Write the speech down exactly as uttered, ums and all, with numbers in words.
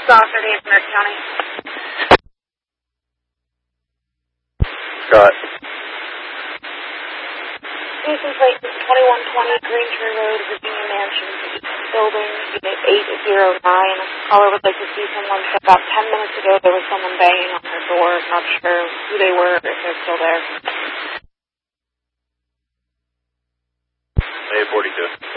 Scott, thirty-eight, Merritt County. Scott. Jason Plate, twenty-one twenty Green Tree Road, Virginia Mansion, building, unit eight zero nine. Caller would like to see someone. About ten minutes ago, there was someone banging on her door. Not sure who they were, if they're still there. A forty-two.